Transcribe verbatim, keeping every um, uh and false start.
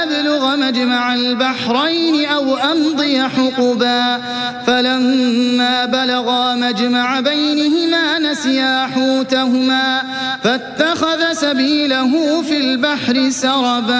يبلغ مجمع البحرين أو أمضي حقبا فلما بلغا مجمع بينهما نسيا حوتهما فاتخذ سبيله في البحر سربا